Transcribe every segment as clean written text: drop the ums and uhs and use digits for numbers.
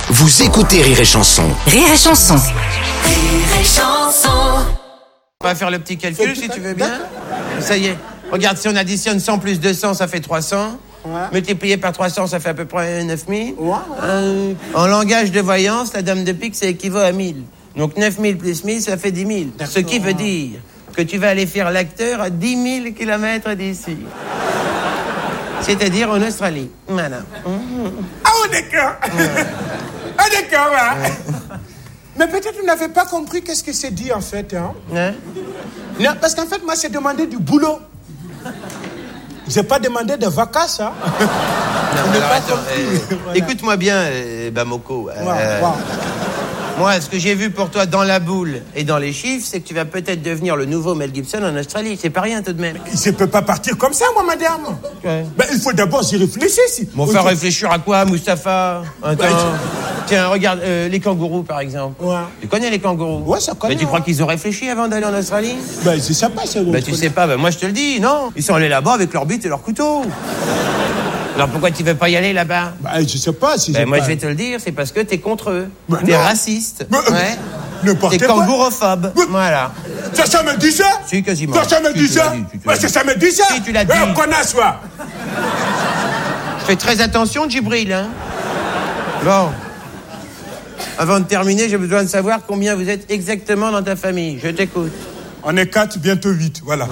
Vous écoutez Rire et Chanson. Rire et Chanson. Rire et Chanson. On va faire le petit calcul si tu veux bien. Ça y est. Regarde, si on additionne 100 plus 200, ça fait 300. Ouais. Multiplié par 300, ça fait à peu près 9000. Ouais. En langage de voyance, la dame de pique, ça équivaut à 1000. Donc 9000 plus 1000, ça fait 10 000. Ce qui veut dire que tu vas aller faire l'acteur à 10 000 kilomètres d'ici. C'est-à-dire en Australie. Voilà. Ah, d'accord. Ah, d'accord, ouais. Mais peut-être vous n'avez pas compris qu'est-ce que c'est dit, en fait. Hein? Non, parce qu'en fait, moi, c'est demandé du boulot. J'ai pas demandé de vacances, Non, On n'est alors, pas attends, compris. Voilà. écoute-moi bien, Bamoko. Ouais. Moi, ce que j'ai vu pour toi dans la boule et dans les chiffres, c'est que tu vas peut-être devenir le nouveau Mel Gibson en Australie. C'est pas rien tout de même. Je peux pas partir comme ça, moi, madame. Ouais. Ben, il faut d'abord y réfléchir. Bon, faire réfléchir à quoi, Mustapha? Attends. Tiens, regarde, les kangourous, par exemple. Ouais. Tu connais les kangourous? Ouais, ça connaît, Mais tu crois ouais. qu'ils ont réfléchi avant d'aller en Australie? Ben, je sais pas, c'est Ben, tu sais pas, ben, moi je te le dis, non. Ils sont allés là-bas avec leur bite et leur couteau. Alors pourquoi tu veux pas y aller là-bas? Ben, je sais pas si Ben, moi pas... je vais te le dire, c'est parce que t'es contre eux. Ben, T'es non. raciste. Ben, Ouais. n'importe T'es quoi. kangourophobe. Ben, Voilà. Ça me dit ça? Si, quasiment. Ça me Si, dit tu l'as ça? dit, tu Ben, l'as dit. ça me dit ça? Si, tu l'as dit. Connasse, toi. Fais très attention, Djibril, hein. Bon. Avant de terminer, j'ai besoin de savoir combien vous êtes exactement dans ta famille. Je t'écoute. On est 4, bientôt 8, voilà.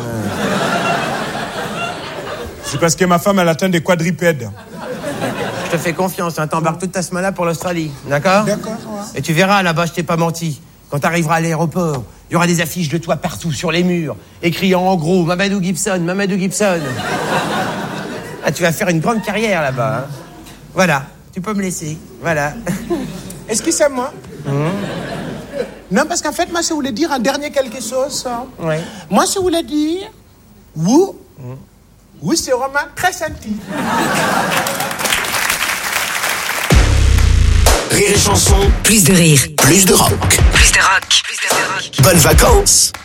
C'est parce que ma femme, elle atteint des quadrupèdes. Je te fais confiance, hein. T'embarques toute ta semaine là pour l'Australie. D'accord? D'accord, ouais. Et tu verras, là-bas, je t'ai pas menti. Quand t'arriveras à l'aéroport, il y aura des affiches de toi partout sur les murs, écrits en gros, Mamadou Gibson, Mamadou Gibson. Ah, tu vas faire une grande carrière là-bas, hein. Voilà, tu peux me laisser. Voilà. Excusez-moi. Non, parce qu'en fait, moi, je voulais dire un dernier quelque chose. Ouais. Moi, je voulais dire... Vous... Oui, c'est vraiment très senti. Rire et Chanson, Plus de rire. plus de rock. Plus de rock. Plus de rock. Bonnes vacances!